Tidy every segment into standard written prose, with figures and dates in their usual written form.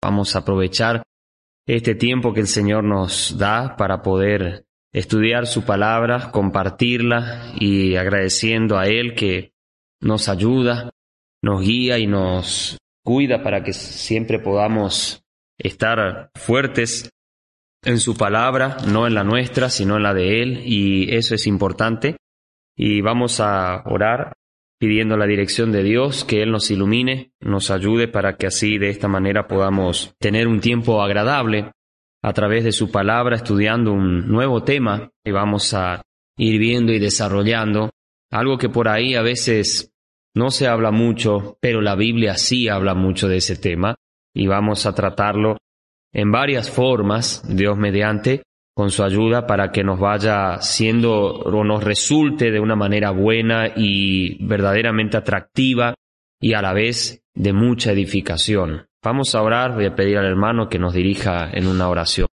Vamos a aprovechar este tiempo que el Señor nos da para poder estudiar su palabra, compartirla y agradeciendo a Él que nos ayuda, nos guía y nos cuida para que siempre podamos estar fuertes en su palabra, no en la nuestra, sino en la de Él, y eso es importante. Y vamos a orar pidiendo la dirección de Dios, que Él nos ilumine, nos ayude para que así de esta manera podamos tener un tiempo agradable a través de su palabra, estudiando un nuevo tema que vamos a ir viendo y desarrollando, algo que por ahí a veces no se habla mucho, pero la Biblia sí habla mucho de ese tema, y vamos a tratarlo en varias formas, Dios mediante, con su ayuda para que nos vaya siendo o nos resulte de una manera buena y verdaderamente atractiva y a la vez de mucha edificación. Vamos a orar, voy a pedir al hermano que nos dirija en una oración.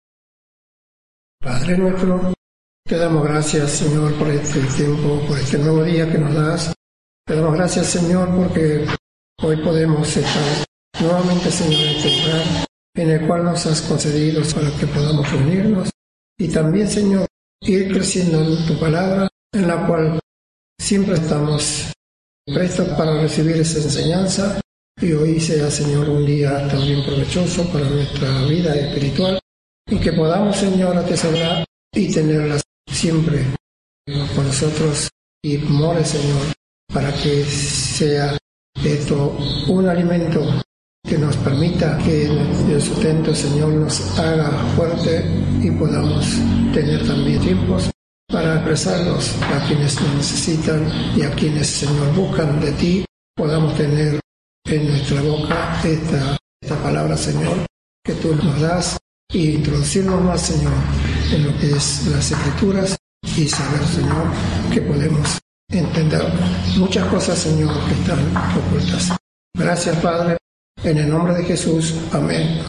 Padre nuestro, te damos gracias, Señor, por este tiempo, por este nuevo día que nos das. Te damos gracias, Señor, porque hoy podemos estar nuevamente, Señor, en este lugar en el cual nos has concedido para que podamos reunirnos y también, Señor, ir creciendo en tu palabra, en la cual siempre estamos prestos para recibir esa enseñanza, y hoy sea, Señor, un día también provechoso para nuestra vida espiritual, y que podamos, Señor, atesorar y tenerla siempre con nosotros y more, Señor, para que sea esto un alimento que nos permita que el sustento, Señor, nos haga fuerte y podamos tener también tiempos para expresarnos a quienes nos necesitan y a quienes, Señor, buscan de ti. Podamos tener en nuestra boca esta palabra, Señor, que tú nos das, y introducirnos más, Señor, en lo que es las Escrituras y saber, Señor, que podemos entender muchas cosas, Señor, que están ocultas. Gracias, Padre. En el nombre de Jesús, amén.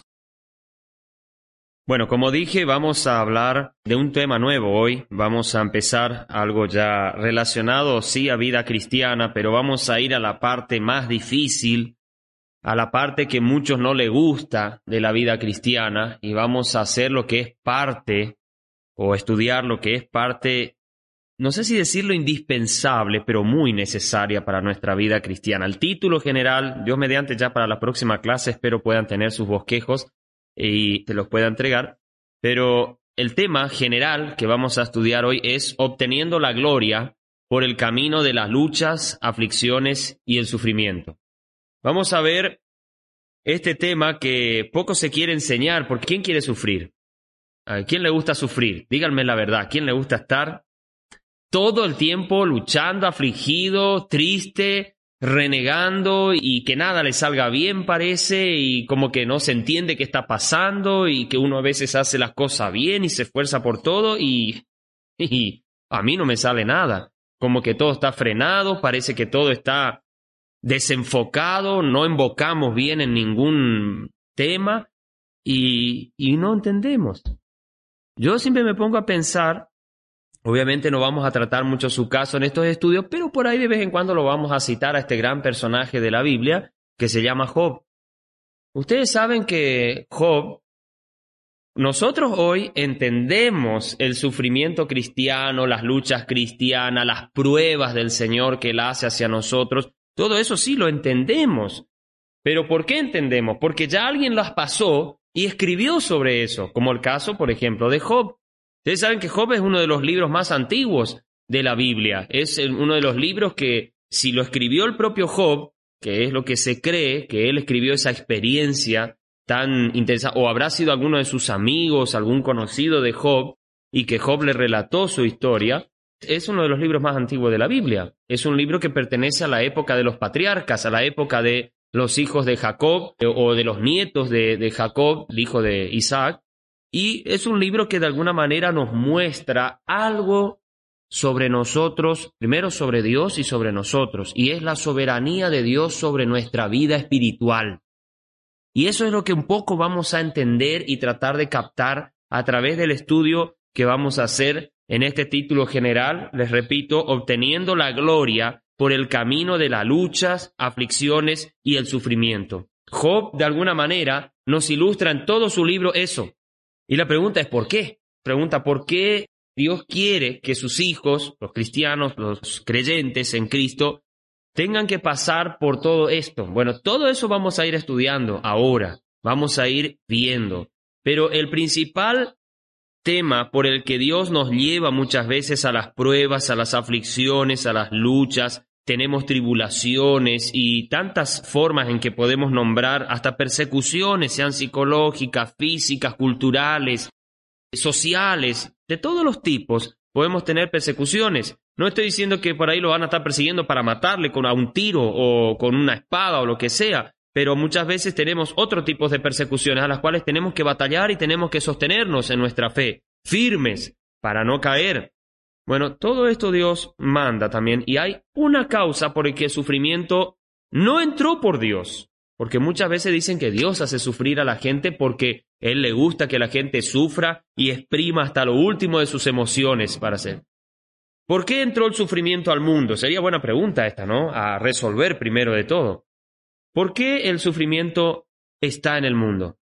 Bueno, como dije, vamos a hablar de un tema nuevo hoy. Vamos a empezar algo ya relacionado, sí, a vida cristiana, pero vamos a ir a la parte más difícil, a la parte que muchos no les gusta de la vida cristiana, y vamos a hacer lo que es parte, o estudiar lo que es parte, no sé si decirlo indispensable, pero muy necesaria para nuestra vida cristiana. El título general, Dios mediante, ya para la próxima clase espero puedan tener sus bosquejos y te los pueda entregar, pero el tema general que vamos a estudiar hoy es obteniendo la gloria por el camino de las luchas, aflicciones y el sufrimiento. Vamos a ver este tema que poco se quiere enseñar, porque ¿quién quiere sufrir? ¿A quién le gusta sufrir? Díganme la verdad, ¿a quién le gusta estar todo el tiempo luchando, afligido, triste, renegando y que nada le salga bien, parece, y como que no se entiende qué está pasando y que uno a veces hace las cosas bien y se esfuerza por todo y a mí no me sale nada? Como que todo está frenado, parece que todo está desenfocado, no embocamos bien en ningún tema y no entendemos. Yo siempre me pongo a pensar. Obviamente no vamos a tratar mucho su caso en estos estudios, pero por ahí de vez en cuando lo vamos a citar a este gran personaje de la Biblia que se llama Job. Ustedes saben que Job, nosotros hoy entendemos el sufrimiento cristiano, las luchas cristianas, las pruebas del Señor que Él hace hacia nosotros. Todo eso sí lo entendemos. ¿Pero por qué entendemos? Porque ya alguien las pasó y escribió sobre eso, como el caso, por ejemplo, de Job. Ustedes saben que Job es uno de los libros más antiguos de la Biblia. Es uno de los libros que, si lo escribió el propio Job, que es lo que se cree, que él escribió esa experiencia tan intensa, o habrá sido alguno de sus amigos, algún conocido de Job, y que Job le relató su historia, es uno de los libros más antiguos de la Biblia. Es un libro que pertenece a la época de los patriarcas, a la época de los hijos de Jacob, o de los nietos de Jacob, el hijo de Isaac. Y es un libro que de alguna manera nos muestra algo sobre nosotros, primero sobre Dios y sobre nosotros, y es la soberanía de Dios sobre nuestra vida espiritual. Y eso es lo que un poco vamos a entender y tratar de captar a través del estudio que vamos a hacer en este título general, les repito, obteniendo la gloria por el camino de las luchas, aflicciones y el sufrimiento. Job, de alguna manera, nos ilustra en todo su libro eso. Y la pregunta es ¿por qué? Pregunta ¿por qué Dios quiere que sus hijos, los cristianos, los creyentes en Cristo, tengan que pasar por todo esto? Bueno, todo eso vamos a ir estudiando ahora, vamos a ir viendo. Pero el principal tema por el que Dios nos lleva muchas veces a las pruebas, a las aflicciones, a las luchas, tenemos tribulaciones y tantas formas en que podemos nombrar hasta persecuciones, sean psicológicas, físicas, culturales, sociales, de todos los tipos podemos tener persecuciones. No estoy diciendo que por ahí lo van a estar persiguiendo para matarle a un tiro o con una espada o lo que sea, pero muchas veces tenemos otro tipo de persecuciones a las cuales tenemos que batallar y tenemos que sostenernos en nuestra fe, firmes, para no caer. Bueno, todo esto Dios manda también, y hay una causa por la que el sufrimiento no entró por Dios, porque muchas veces dicen que Dios hace sufrir a la gente porque Él le gusta que la gente sufra y exprima hasta lo último de sus emociones para hacer. ¿Por qué entró el sufrimiento al mundo? Sería buena pregunta esta, ¿no? A resolver primero de todo. ¿Por qué el sufrimiento está en el mundo?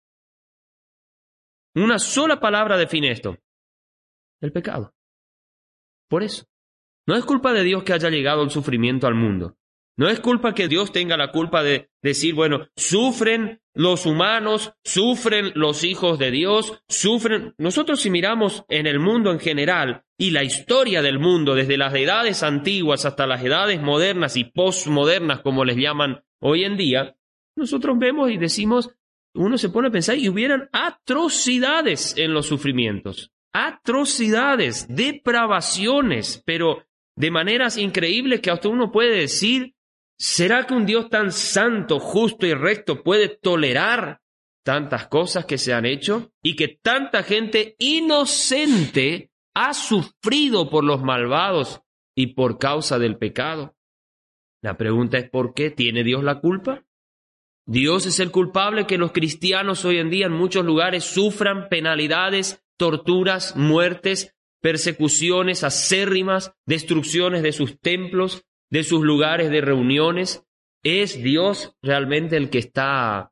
Una sola palabra define esto: el pecado. Por eso. No es culpa de Dios que haya llegado el sufrimiento al mundo. No es culpa que Dios tenga la culpa de decir, bueno, sufren los humanos, sufren los hijos de Dios, sufren. Nosotros si miramos en el mundo en general y la historia del mundo, desde las edades antiguas hasta las edades modernas y postmodernas, como les llaman hoy en día, nosotros vemos y decimos, uno se pone a pensar y hubieran atrocidades en los sufrimientos. Atrocidades, depravaciones, pero de maneras increíbles que hasta uno puede decir, ¿será que un Dios tan santo, justo y recto puede tolerar tantas cosas que se han hecho y que tanta gente inocente ha sufrido por los malvados y por causa del pecado? La pregunta es ¿por qué? ¿Tiene Dios la culpa? ¿Dios es el culpable que los cristianos hoy en día en muchos lugares sufran penalidades, torturas, muertes, persecuciones acérrimas, destrucciones de sus templos, de sus lugares de reuniones? ¿Es Dios realmente el que está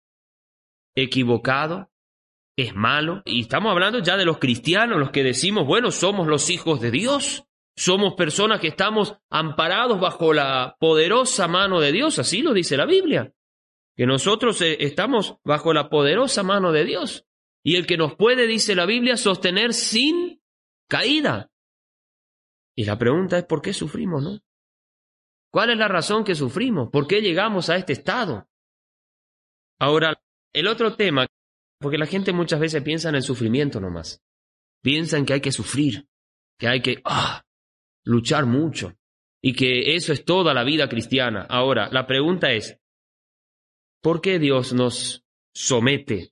equivocado? ¿Es malo? Y estamos hablando ya de los cristianos, los que decimos, bueno, somos los hijos de Dios. Somos personas que estamos amparados bajo la poderosa mano de Dios, así lo dice la Biblia. Que nosotros estamos bajo la poderosa mano de Dios. Y el que nos puede, dice la Biblia, sostener sin caída. Y la pregunta es ¿por qué sufrimos, no? ¿Cuál es la razón que sufrimos? ¿Por qué llegamos a este estado? Ahora, el otro tema, porque la gente muchas veces piensa en el sufrimiento nomás. Piensan que hay que sufrir, que hay que luchar mucho y que eso es toda la vida cristiana. Ahora, la pregunta es, ¿por qué Dios nos somete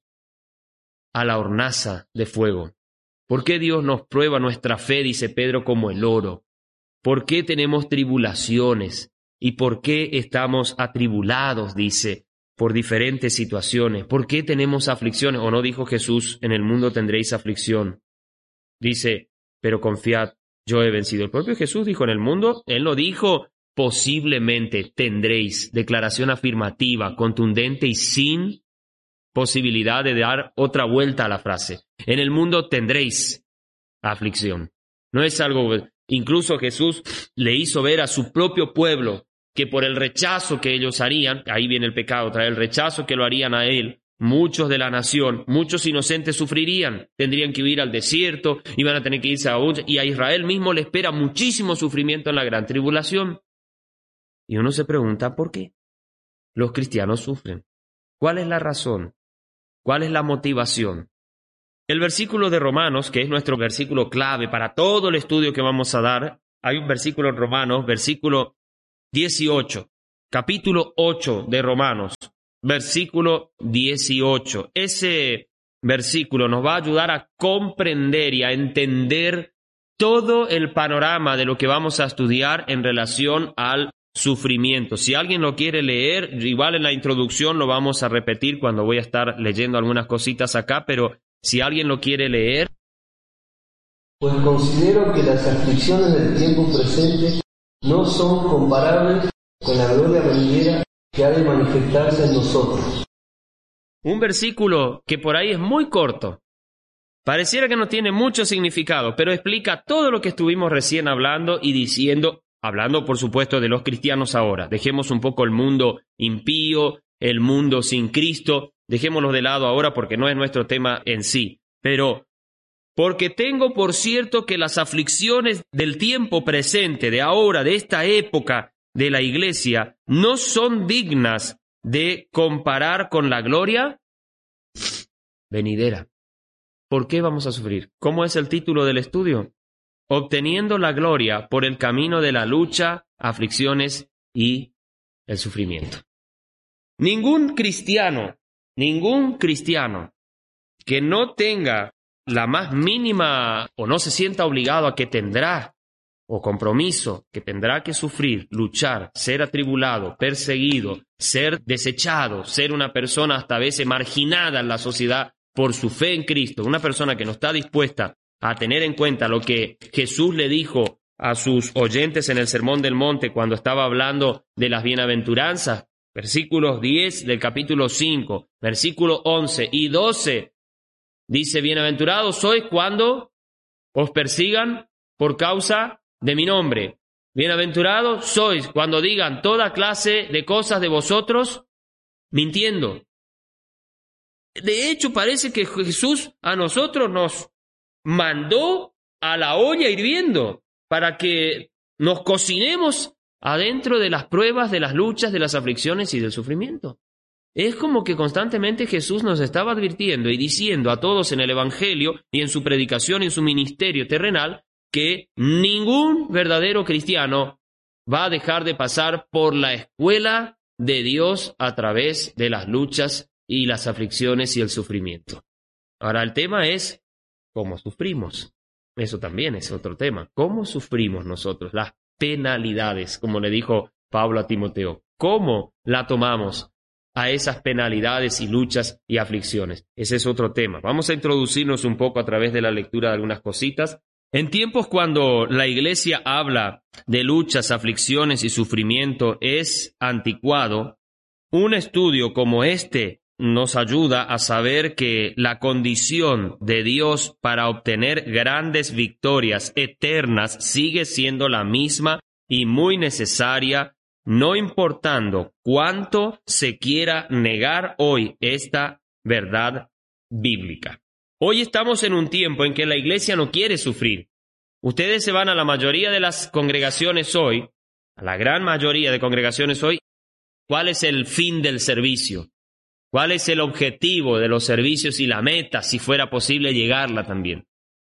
a la hornaza de fuego? ¿Por qué Dios nos prueba nuestra fe, dice Pedro, como el oro? ¿Por qué tenemos tribulaciones? ¿Y por qué estamos atribulados, dice, por diferentes situaciones? ¿Por qué tenemos aflicciones? ¿O no dijo Jesús, en el mundo tendréis aflicción? Dice, pero confiad, yo he vencido. El propio Jesús dijo en el mundo, Él no dijo posiblemente tendréis, declaración afirmativa, contundente y sin posibilidad de dar otra vuelta a la frase. En el mundo tendréis aflicción. No es algo, incluso Jesús le hizo ver a su propio pueblo que por el rechazo que ellos harían, ahí viene el pecado, trae el rechazo que lo harían a Él, muchos de la nación, muchos inocentes sufrirían, tendrían que huir al desierto, iban a tener que irse y a Israel mismo le espera muchísimo sufrimiento en la gran tribulación. Y uno se pregunta, ¿por qué? Los cristianos sufren. ¿Cuál es la razón? ¿Cuál es la motivación? El versículo de Romanos, que es nuestro versículo clave para todo el estudio que vamos a dar, hay un versículo en Romanos, versículo 18, capítulo 8 de Romanos, versículo 18. Ese versículo nos va a ayudar a comprender y a entender todo el panorama de lo que vamos a estudiar en relación al sufrimiento. Si alguien lo quiere leer, igual en la introducción lo vamos a repetir cuando voy a estar leyendo algunas cositas acá, pero si alguien lo quiere leer. Pues considero que las aflicciones del tiempo presente no son comparables con la gloria venidera que ha de manifestarse en nosotros. Un versículo que por ahí es muy corto. Pareciera que no tiene mucho significado, pero explica todo lo que estuvimos recién hablando y diciendo, hablando por supuesto de los cristianos ahora. Dejemos un poco el mundo impío, el mundo sin Cristo, dejémoslo de lado ahora porque no es nuestro tema en sí. Pero, porque tengo por cierto que las aflicciones del tiempo presente, de ahora, de esta época de la iglesia, no son dignas de comparar con la gloria venidera. ¿Por qué vamos a sufrir? ¿Cómo es el título del estudio? Obteniendo la gloria por el camino de la lucha, aflicciones y el sufrimiento. Ningún cristiano que no tenga la más mínima o no se sienta obligado a que tendrá o compromiso, que tendrá que sufrir, luchar, ser atribulado, perseguido, ser desechado, ser una persona hasta a veces marginada en la sociedad por su fe en Cristo, una persona que no está dispuesta a tener en cuenta lo que Jesús le dijo a sus oyentes en el Sermón del Monte cuando estaba hablando de las bienaventuranzas, versículos 10 del capítulo 5, versículos 11 y 12, dice, bienaventurados sois cuando os persigan por causa de mi nombre. Bienaventurados sois cuando digan toda clase de cosas de vosotros, mintiendo. De hecho, parece que Jesús a nosotros nos mandó a la olla hirviendo para que nos cocinemos adentro de las pruebas, de las luchas, de las aflicciones y del sufrimiento. Es como que constantemente Jesús nos estaba advirtiendo y diciendo a todos en el Evangelio y en su predicación y en su ministerio terrenal que ningún verdadero cristiano va a dejar de pasar por la escuela de Dios a través de las luchas y las aflicciones y el sufrimiento. Ahora, el tema es cómo sufrimos. Eso también es otro tema. ¿Cómo sufrimos nosotros las penalidades, como le dijo Pablo a Timoteo? ¿Cómo la tomamos a esas penalidades y luchas y aflicciones? Ese es otro tema. Vamos a introducirnos un poco a través de la lectura de algunas cositas. En tiempos cuando la iglesia habla de luchas, aflicciones y sufrimiento es anticuado, un estudio como este nos ayuda a saber que la condición de Dios para obtener grandes victorias eternas sigue siendo la misma y muy necesaria, no importando cuánto se quiera negar hoy esta verdad bíblica. Hoy estamos en un tiempo en que la iglesia no quiere sufrir. Ustedes se van a la mayoría de las congregaciones hoy, a la gran mayoría de congregaciones hoy, ¿cuál es el fin del servicio? ¿Cuál es el objetivo de los servicios y la meta, si fuera posible llegarla también?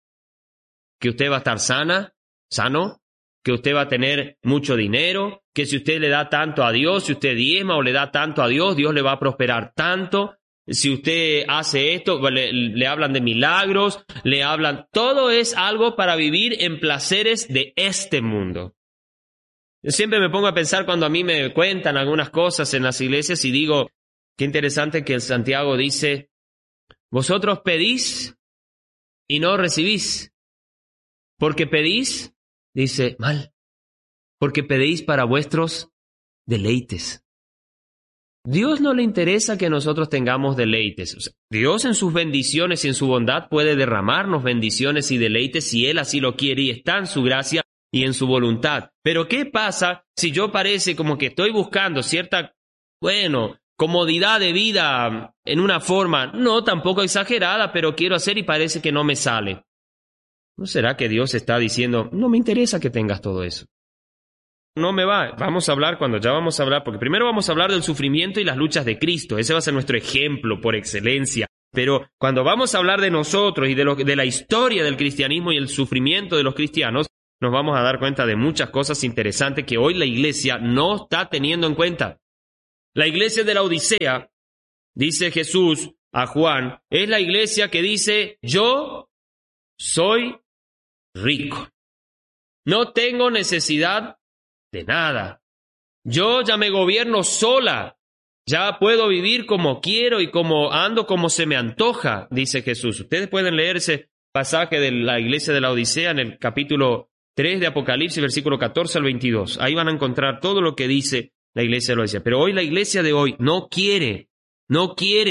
Que usted va a estar sano, que usted va a tener mucho dinero, que si usted le da tanto a Dios, si usted diezma o le da tanto a Dios, Dios le va a prosperar tanto. Si usted hace esto, le hablan de milagros, le hablan... Todo es algo para vivir en placeres de este mundo. Yo siempre me pongo a pensar cuando a mí me cuentan algunas cosas en las iglesias y digo... Qué interesante que el Santiago dice, vosotros pedís y no recibís, porque pedís, dice, mal, porque pedís para vuestros deleites. Dios no le interesa que nosotros tengamos deleites. O sea, Dios en sus bendiciones y en su bondad puede derramarnos bendiciones y deleites si Él así lo quiere y está en su gracia y en su voluntad. Pero ¿qué pasa si yo parece como que estoy buscando cierta, comodidad de vida en una forma, no tampoco exagerada, pero quiero hacer y parece que no me sale? ¿No será que Dios está diciendo, no me interesa que tengas todo eso? No me va. Vamos a hablar porque primero vamos a hablar del sufrimiento y las luchas de Cristo. Ese va a ser nuestro ejemplo por excelencia. Pero cuando vamos a hablar de nosotros y de la historia del cristianismo y el sufrimiento de los cristianos, nos vamos a dar cuenta de muchas cosas interesantes que hoy la iglesia no está teniendo en cuenta. La iglesia de la Odisea, dice Jesús a Juan, es la iglesia que dice, yo soy rico. No tengo necesidad de nada. Yo ya me gobierno sola. Ya puedo vivir como quiero y como ando como se me antoja, dice Jesús. Ustedes pueden leer ese pasaje de la iglesia de la Odisea en el capítulo 3 de Apocalipsis, versículo 14 al 22. Ahí van a encontrar todo lo que dice la iglesia de la Odisea. Pero hoy la iglesia de hoy no quiere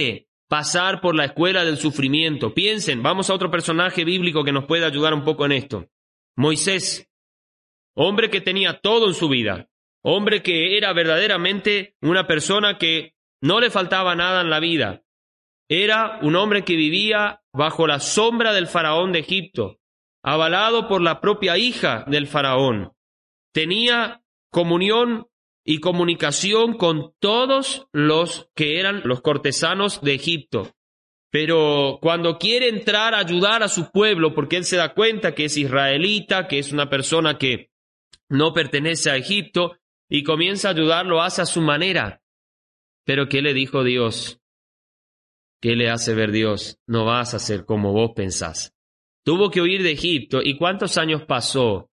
pasar por la escuela del sufrimiento. Piensen, vamos a otro personaje bíblico que nos puede ayudar un poco en esto. Moisés, hombre que tenía todo en su vida, hombre que era verdaderamente una persona que no le faltaba nada en la vida. Era un hombre que vivía bajo la sombra del faraón de Egipto, avalado por la propia hija del faraón. Tenía comunión y comunicación con todos los que eran los cortesanos de Egipto. Pero cuando quiere entrar a ayudar a su pueblo, porque él se da cuenta que es israelita, que es una persona que no pertenece a Egipto, y comienza a ayudarlo, lo hace a su manera. Pero ¿qué le dijo Dios? ¿Qué le hace ver Dios? No vas a hacer como vos pensás. Tuvo que huir de Egipto. ¿Y cuántos años pasó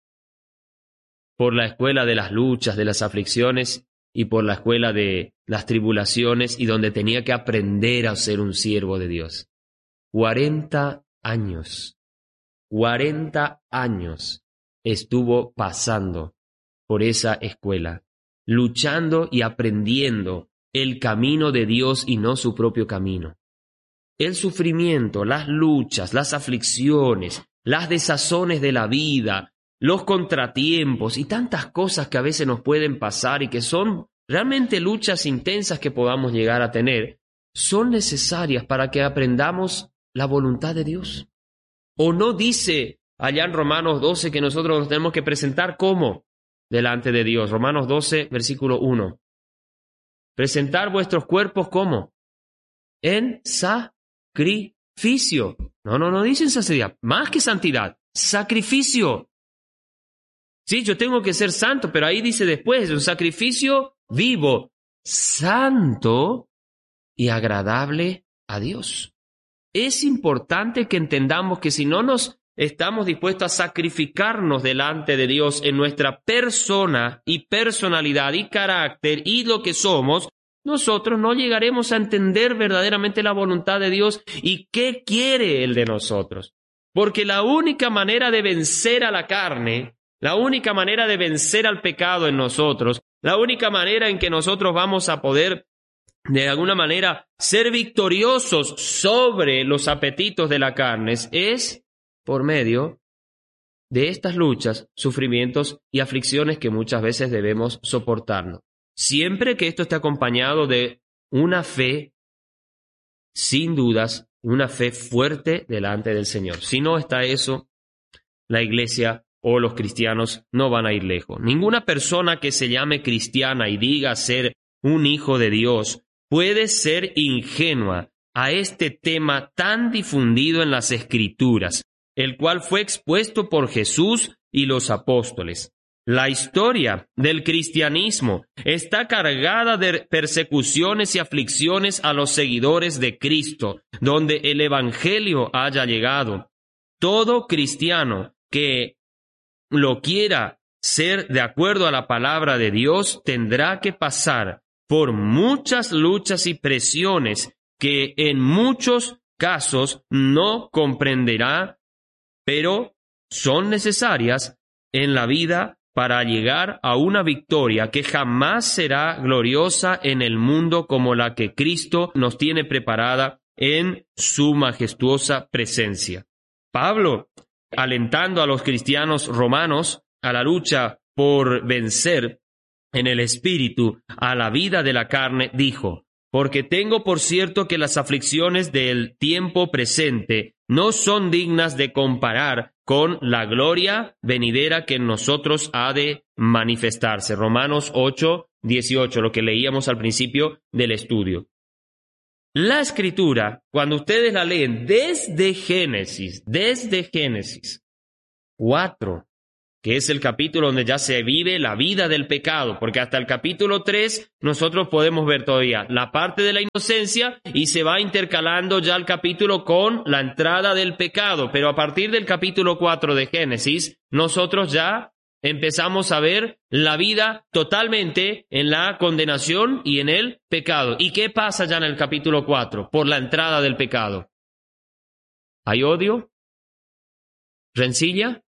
por la escuela de las luchas, de las aflicciones y por la escuela de las tribulaciones y donde tenía que aprender a ser un siervo de Dios? 40 años. 40 años estuvo pasando por esa escuela, luchando y aprendiendo el camino de Dios y no su propio camino. El sufrimiento, las luchas, las aflicciones, las desazones de la vida, los contratiempos y tantas cosas que a veces nos pueden pasar y que son realmente luchas intensas que podamos llegar a tener, son necesarias para que aprendamos la voluntad de Dios. ¿O no dice allá en Romanos 12 que nosotros nos tenemos que presentar cómo delante de Dios? Romanos 12, versículo 1. Presentar vuestros cuerpos ¿cómo? En sacrificio. No dicen santidad, más que santidad, sacrificio. Sí, yo tengo que ser santo, pero ahí dice después, un sacrificio vivo, santo y agradable a Dios. Es importante que entendamos que si no nos estamos dispuestos a sacrificarnos delante de Dios en nuestra persona y personalidad y carácter y lo que somos, nosotros no llegaremos a entender verdaderamente la voluntad de Dios y qué quiere Él de nosotros. Porque la única manera de vencer a la carne, la única manera de vencer al pecado en nosotros, la única manera en que nosotros vamos a poder de alguna manera ser victoriosos sobre los apetitos de la carne es por medio de estas luchas, sufrimientos y aflicciones que muchas veces debemos soportarnos. Siempre que esto esté acompañado de una fe, sin dudas, una fe fuerte delante del Señor. Si no está eso, la iglesia o los cristianos no van a ir lejos. Ninguna persona que se llame cristiana y diga ser un hijo de Dios puede ser ingenua a este tema tan difundido en las Escrituras, el cual fue expuesto por Jesús y los apóstoles. La historia del cristianismo está cargada de persecuciones y aflicciones a los seguidores de Cristo, donde el Evangelio haya llegado. Todo cristiano que lo quiera ser de acuerdo a la palabra de Dios tendrá que pasar por muchas luchas y presiones que en muchos casos no comprenderá, pero son necesarias en la vida para llegar a una victoria que jamás será gloriosa en el mundo como la que Cristo nos tiene preparada en su majestuosa presencia. Pablo, alentando a los cristianos romanos a la lucha por vencer en el espíritu a la vida de la carne, dijo: porque tengo por cierto que las aflicciones del tiempo presente no son dignas de comparar con la gloria venidera que en nosotros ha de manifestarse. Romanos 8, 18, lo que leíamos al principio del estudio. La Escritura, cuando ustedes la leen desde Génesis 4, que es el capítulo donde ya se vive la vida del pecado, porque hasta el capítulo 3 nosotros podemos ver todavía la parte de la inocencia y se va intercalando ya el capítulo con la entrada del pecado, pero a partir del capítulo 4 de Génesis nosotros ya empezamos a ver la vida totalmente en la condenación y en el pecado. ¿Y qué pasa ya en el capítulo 4 por la entrada del pecado? ¿Hay odio? ¿Rencilla?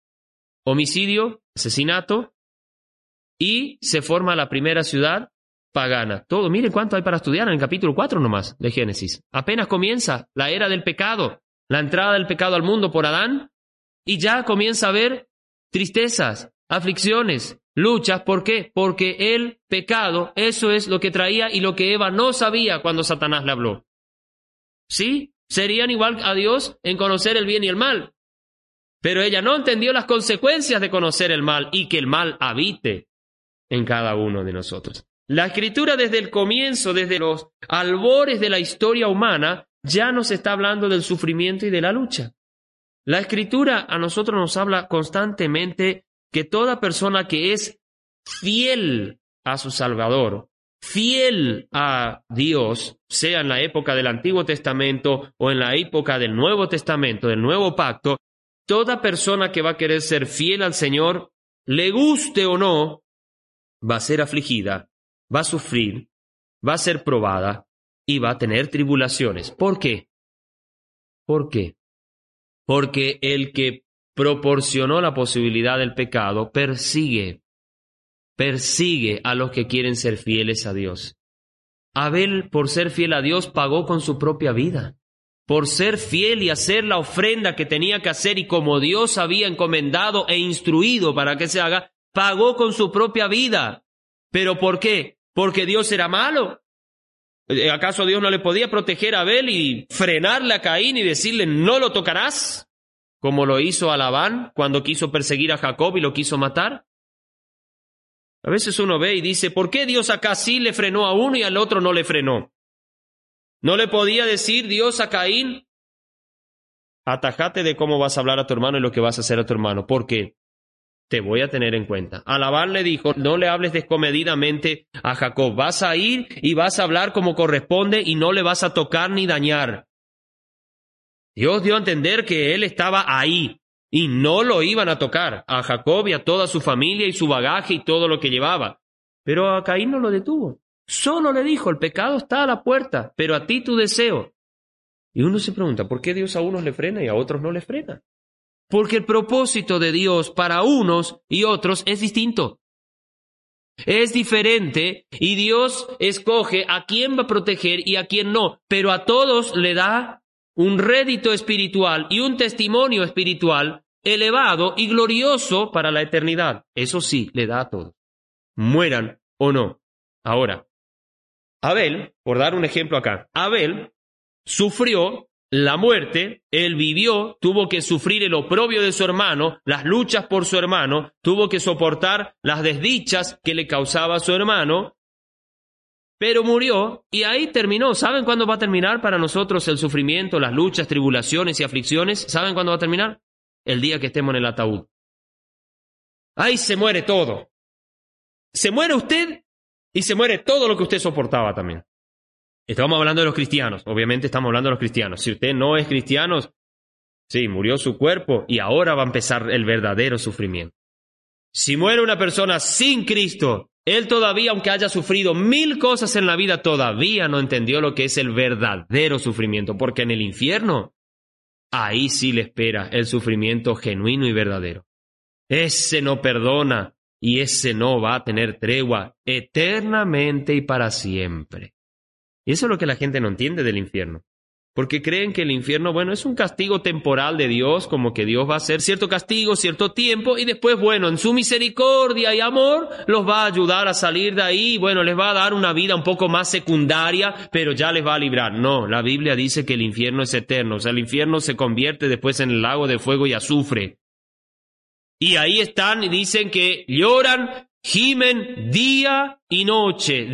Homicidio, asesinato, y se forma la primera ciudad pagana. Todo, miren cuánto hay para estudiar en el capítulo 4 nomás de Génesis. Apenas comienza la era del pecado, la entrada del pecado al mundo por Adán, y ya comienza a haber tristezas, aflicciones, luchas. ¿Por qué? Porque el pecado, eso es lo que traía y lo que Eva no sabía cuando Satanás le habló. ¿Sí? Serían igual a Dios en conocer el bien y el mal. Pero ella no entendió las consecuencias de conocer el mal y que el mal habite en cada uno de nosotros. La Escritura desde el comienzo, desde los albores de la historia humana, ya nos está hablando del sufrimiento y de la lucha. La Escritura a nosotros nos habla constantemente que toda persona que es fiel a su Salvador, fiel a Dios, sea en la época del Antiguo Testamento o en la época del Nuevo Testamento, del Nuevo Pacto, toda persona que va a querer ser fiel al Señor, le guste o no, va a ser afligida, va a sufrir, va a ser probada y va a tener tribulaciones. ¿Por qué? ¿Por qué? Porque el que proporcionó la posibilidad del pecado persigue a los que quieren ser fieles a Dios. Abel, por ser fiel a Dios, pagó con su propia vida. Por ser fiel y hacer la ofrenda que tenía que hacer y como Dios había encomendado e instruido para que se haga, pagó con su propia vida. ¿Pero por qué? ¿Porque Dios era malo? ¿Acaso Dios no le podía proteger a Abel y frenarle a Caín y decirle no lo tocarás? Como lo hizo a Labán cuando quiso perseguir a Jacob y lo quiso matar. A veces uno ve y dice, ¿por qué Dios acá sí le frenó a uno y al otro no le frenó? ¿No le podía decir Dios a Caín? Atajate de cómo vas a hablar a tu hermano y lo que vas a hacer a tu hermano, porque te voy a tener en cuenta. A Labán le dijo, no le hables descomedidamente a Jacob. Vas a ir y vas a hablar como corresponde y no le vas a tocar ni dañar. Dios dio a entender que él estaba ahí y no lo iban a tocar a Jacob y a toda su familia y su bagaje y todo lo que llevaba. Pero a Caín no lo detuvo. Solo le dijo, el pecado está a la puerta, pero a ti tu deseo. Y uno se pregunta, ¿por qué Dios a unos le frena y a otros no le frena? Porque el propósito de Dios para unos y otros es distinto. Es diferente y Dios escoge a quién va a proteger y a quién no, pero a todos le da un rédito espiritual y un testimonio espiritual elevado y glorioso para la eternidad. Eso sí, le da a todos, mueran o no. Ahora, Abel, por dar un ejemplo acá, Abel sufrió la muerte, él vivió, tuvo que sufrir el oprobio de su hermano, las luchas por su hermano, tuvo que soportar las desdichas que le causaba su hermano, pero murió y ahí terminó. ¿Saben cuándo va a terminar para nosotros el sufrimiento, las luchas, tribulaciones y aflicciones? ¿Saben cuándo va a terminar? El día que estemos en el ataúd. Ahí se muere todo. Se muere usted y se muere todo lo que usted soportaba también. Estamos hablando de los cristianos, obviamente estamos hablando de los cristianos. Si usted no es cristiano, sí, murió su cuerpo y ahora va a empezar el verdadero sufrimiento. Si muere una persona sin Cristo, él todavía, aunque haya sufrido 1000 cosas en la vida, todavía no entendió lo que es el verdadero sufrimiento, porque en el infierno, ahí sí le espera el sufrimiento genuino y verdadero. Ese no perdona y ese no va a tener tregua eternamente y para siempre. Y eso es lo que la gente no entiende del infierno. Porque creen que el infierno, bueno, es un castigo temporal de Dios, como que Dios va a hacer cierto castigo, cierto tiempo, y después, bueno, en su misericordia y amor, los va a ayudar a salir de ahí, bueno, les va a dar una vida un poco más secundaria, pero ya les va a librar. No, la Biblia dice que el infierno es eterno, o sea, el infierno se convierte después en el lago de fuego y azufre. Y ahí están y dicen que lloran, gimen día y noche,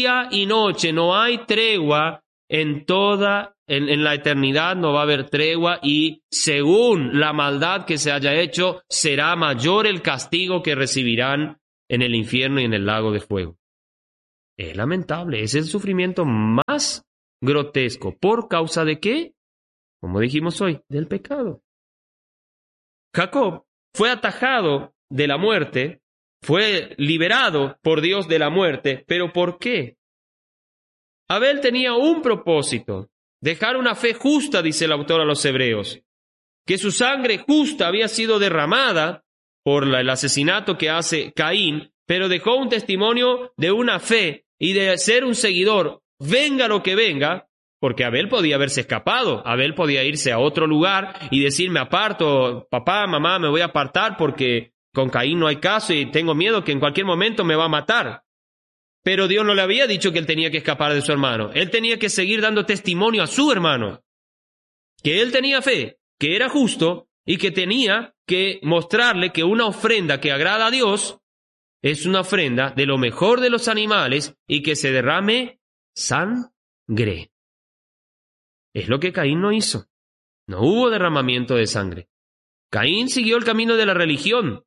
no hay tregua en la eternidad, no va a haber tregua y según la maldad que se haya hecho, será mayor el castigo que recibirán en el infierno y en el lago de fuego. Es lamentable, es el sufrimiento más grotesco. ¿Por causa de qué? Como dijimos hoy, del pecado. Jacob fue atajado de la muerte, fue liberado por Dios de la muerte, ¿pero por qué? Abel tenía un propósito, dejar una fe justa, dice el autor a los Hebreos, que su sangre justa había sido derramada por el asesinato que hace Caín, pero dejó un testimonio de una fe y de ser un seguidor, venga lo que venga, porque Abel podía haberse escapado, Abel podía irse a otro lugar y decir, me aparto, papá, mamá, me voy a apartar porque con Caín no hay caso y tengo miedo que en cualquier momento me va a matar. Pero Dios no le había dicho que él tenía que escapar de su hermano, él tenía que seguir dando testimonio a su hermano, que él tenía fe, que era justo y que tenía que mostrarle que una ofrenda que agrada a Dios es una ofrenda de lo mejor de los animales y que se derrame sangre. Es lo que Caín no hizo. No hubo derramamiento de sangre. Caín siguió el camino de la religión,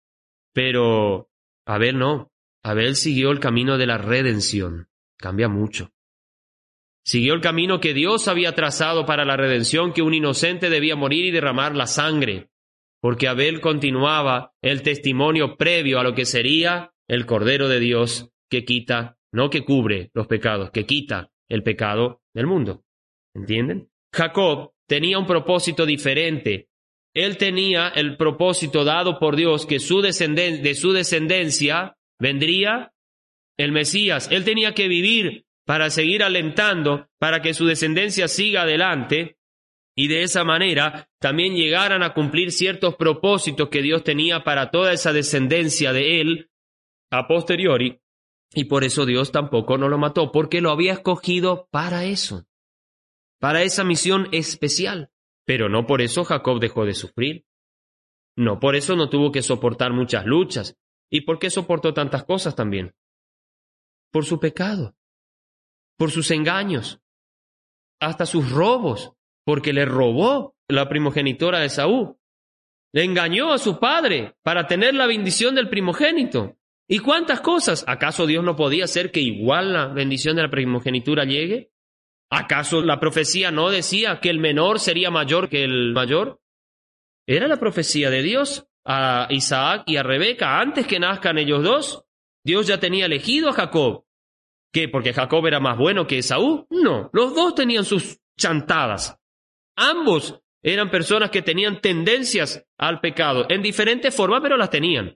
pero Abel no. Abel siguió el camino de la redención. Cambia mucho. Siguió el camino que Dios había trazado para la redención, que un inocente debía morir y derramar la sangre, porque Abel continuaba el testimonio previo a lo que sería el Cordero de Dios que quita, no que cubre los pecados, que quita el pecado del mundo. ¿Entienden? Jacob tenía un propósito diferente. Él tenía el propósito dado por Dios que de su descendencia vendría el Mesías. Él tenía que vivir para seguir alentando, para que su descendencia siga adelante y de esa manera también llegaran a cumplir ciertos propósitos que Dios tenía para toda esa descendencia de él a posteriori. Y por eso Dios tampoco no lo mató, porque lo había escogido para eso, para esa misión especial. Pero no por eso Jacob dejó de sufrir. No por eso no tuvo que soportar muchas luchas. ¿Y por qué soportó tantas cosas también? Por su pecado, por sus engaños, hasta sus robos, porque le robó la primogenitura de Esaú. Le engañó a su padre para tener la bendición del primogénito. ¿Y cuántas cosas? ¿Acaso Dios no podía hacer que igual la bendición de la primogenitura llegue? ¿Acaso la profecía no decía que el menor sería mayor que el mayor? Era la profecía de Dios a Isaac y a Rebeca antes que nazcan ellos dos. Dios ya tenía elegido a Jacob. ¿Qué? ¿Porque Jacob era más bueno que Esaú? No, los dos tenían sus chantadas. Ambos eran personas que tenían tendencias al pecado, en diferentes formas, pero las tenían.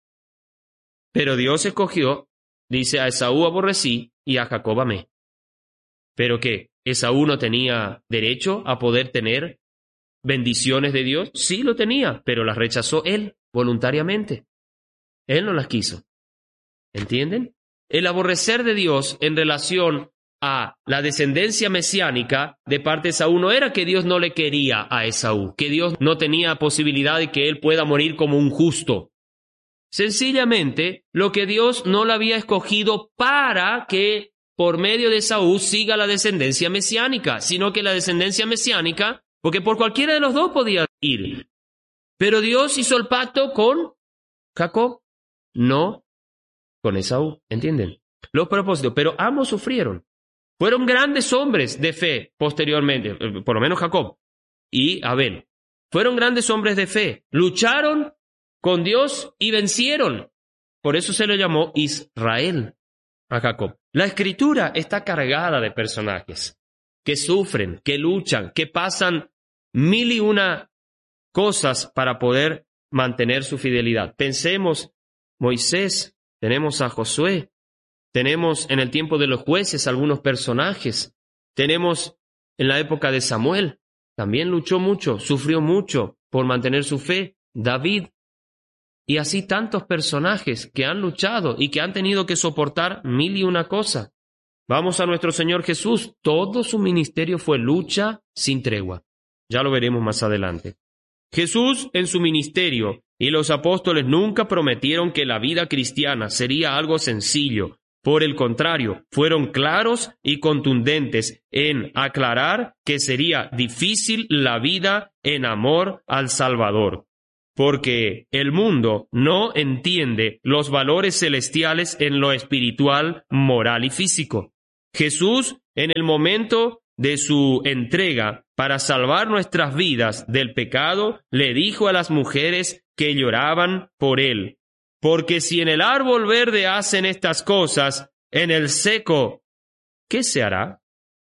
Pero Dios escogió, dice, a Esaú aborrecí y a Jacob amé. ¿Pero qué? ¿Esaú no tenía derecho a poder tener bendiciones de Dios? Sí lo tenía, pero las rechazó él voluntariamente. Él no las quiso. ¿Entienden? El aborrecer de Dios en relación a la descendencia mesiánica de parte de Esaú no era que Dios no le quería a Esaú, que Dios no tenía posibilidad de que él pueda morir como un justo. Sencillamente, lo que Dios no lo había escogido para que por medio de Esaú siga la descendencia mesiánica, sino que la descendencia mesiánica, porque por cualquiera de los dos podía ir. Pero Dios hizo el pacto con Jacob, no con Esaú, ¿entienden? Los propósitos, pero ambos sufrieron. Fueron grandes hombres de fe posteriormente, por lo menos Jacob y Abel. Fueron grandes hombres de fe, lucharon con Dios y vencieron. Por eso se le llamó Israel a Jacob. La Escritura está cargada de personajes que sufren, que luchan, que pasan 1001 cosas para poder mantener su fidelidad. Pensemos, Moisés, tenemos a Josué, tenemos en el tiempo de los jueces algunos personajes, tenemos en la época de Samuel, también luchó mucho, sufrió mucho por mantener su fe, David, y así tantos personajes que han luchado y que han tenido que soportar 1001 cosas. Vamos a nuestro Señor Jesús, todo su ministerio fue lucha sin tregua. Ya lo veremos más adelante. Jesús en su ministerio y los apóstoles nunca prometieron que la vida cristiana sería algo sencillo. Por el contrario, fueron claros y contundentes en aclarar que sería difícil la vida en amor al Salvador, porque el mundo no entiende los valores celestiales en lo espiritual, moral y físico. Jesús, en el momento de su entrega para salvar nuestras vidas del pecado, le dijo a las mujeres que lloraban por él: porque si en el árbol verde hacen estas cosas, en el seco, ¿qué se hará?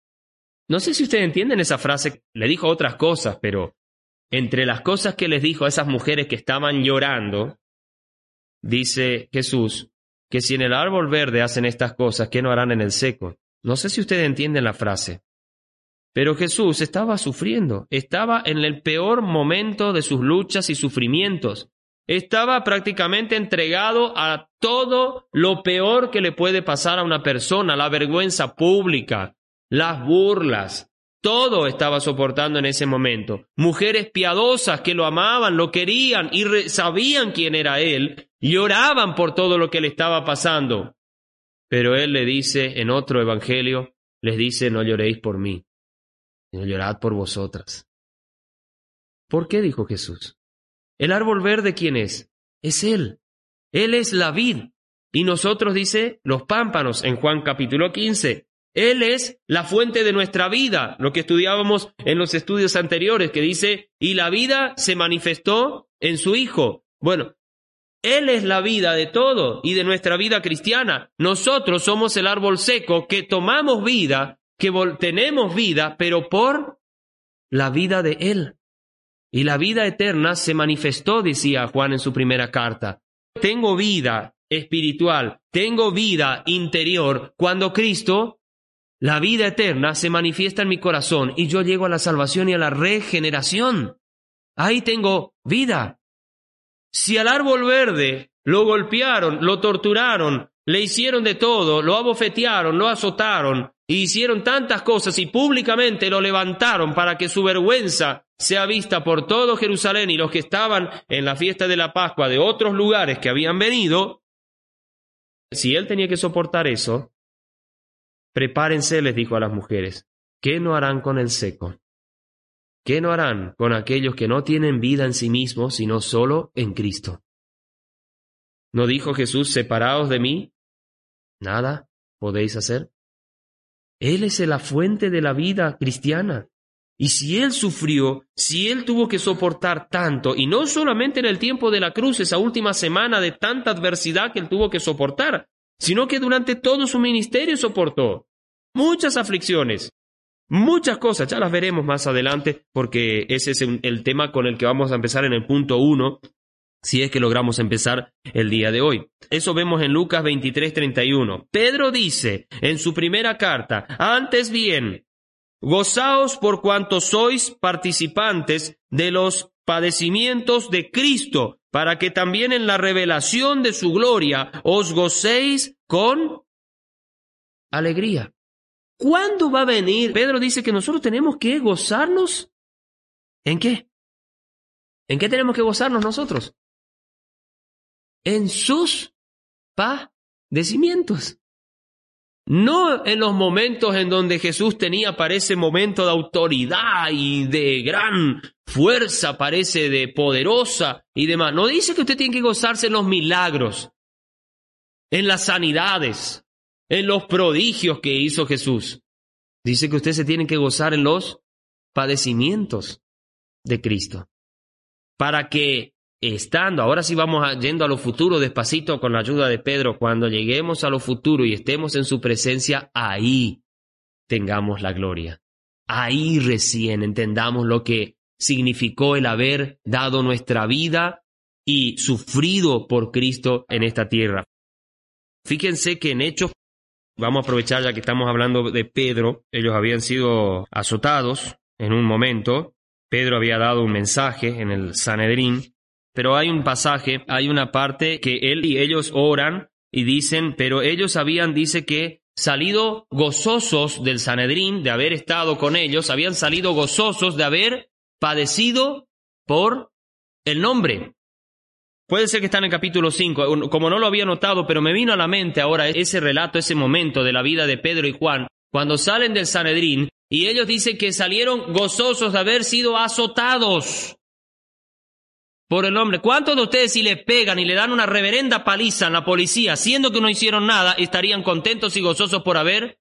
No sé si ustedes entienden esa frase. Le dijo otras cosas, pero entre las cosas que les dijo a esas mujeres que estaban llorando, dice Jesús, que si en el árbol verde hacen estas cosas, ¿qué no harán en el seco? No sé si ustedes entienden la frase, pero Jesús estaba sufriendo, estaba en el peor momento de sus luchas y sufrimientos. Estaba prácticamente entregado a todo lo peor que le puede pasar a una persona, la vergüenza pública, las burlas, todo estaba soportando en ese momento. Mujeres piadosas que lo amaban, lo querían y sabían quién era él y oraban por todo lo que le estaba pasando. Pero él le dice en otro evangelio, les dice, no lloréis por mí, sino llorad por vosotras. ¿Por qué dijo Jesús? ¿El árbol verde quién es? Es Él. Él es la vid. Y nosotros, dice, los pámpanos en Juan capítulo 15. Él es la fuente de nuestra vida, lo que estudiábamos en los estudios anteriores, que dice, y la vida se manifestó en su Hijo. Bueno, Él es la vida de todo y de nuestra vida cristiana. Nosotros somos el árbol seco que tomamos vida, que tenemos vida, pero por la vida de Él. Y la vida eterna se manifestó, decía Juan en su primera carta. Tengo vida espiritual, tengo vida interior cuando Cristo, la vida eterna, se manifiesta en mi corazón y yo llego a la salvación y a la regeneración. Ahí tengo vida. Si al árbol verde lo golpearon, lo torturaron, le hicieron de todo, lo abofetearon, lo azotaron, y hicieron tantas cosas y públicamente lo levantaron para que su vergüenza sea vista por todo Jerusalén y los que estaban en la fiesta de la Pascua de otros lugares que habían venido, si él tenía que soportar eso, prepárense, les dijo a las mujeres, ¿qué no harán con el seco? ¿Qué no harán con aquellos que no tienen vida en sí mismos, sino solo en Cristo? ¿No dijo Jesús, separaos de mí? Nada podéis hacer. Él es la fuente de la vida cristiana. Y si Él sufrió, si Él tuvo que soportar tanto, y no solamente en el tiempo de la cruz, esa última semana de tanta adversidad que Él tuvo que soportar, sino que durante todo su ministerio soportó muchas aflicciones, muchas cosas, ya las veremos más adelante, porque ese es el tema con el que vamos a empezar en el punto 1, si es que logramos empezar el día de hoy. Eso vemos en Lucas 23:31. Pedro dice en su primera carta, antes bien, gozaos por cuanto sois participantes de los padecimientos de Cristo, para que también en la revelación de su gloria os gocéis con alegría. ¿Cuándo va a venir? Pedro dice que nosotros tenemos que gozarnos. ¿En qué? ¿En qué tenemos que gozarnos nosotros? En sus padecimientos. No en los momentos en donde Jesús tenía, parece, momento de autoridad y de gran fuerza, parece, de poderosa y demás. No dice que usted tiene que gozarse en los milagros, en las sanidades, en los prodigios que hizo Jesús. Dice que usted se tiene que gozar en los padecimientos de Cristo. Para que estando, ahora sí vamos yendo a lo futuro despacito con la ayuda de Pedro, cuando lleguemos a lo futuro y estemos en su presencia, ahí tengamos la gloria. Ahí recién entendamos lo que significó el haber dado nuestra vida y sufrido por Cristo en esta tierra. Fíjense que en Hechos, vamos a aprovechar ya que estamos hablando de Pedro, ellos habían sido azotados en un momento, Pedro había dado un mensaje en el Sanedrín, pero hay un pasaje, hay una parte que él y ellos oran y dicen, pero ellos habían, dice que salido gozosos del Sanedrín, de haber estado con ellos, habían salido gozosos de haber padecido por el nombre. Puede ser que está en el capítulo 5, como no lo había notado, pero me vino a la mente ahora ese relato, ese momento de la vida de Pedro y Juan, cuando salen del Sanedrín, y ellos dicen que salieron gozosos de haber sido azotados por el nombre. ¿Cuántos de ustedes si le pegan y le dan una reverenda paliza a la policía, siendo que no hicieron nada, estarían contentos y gozosos por haber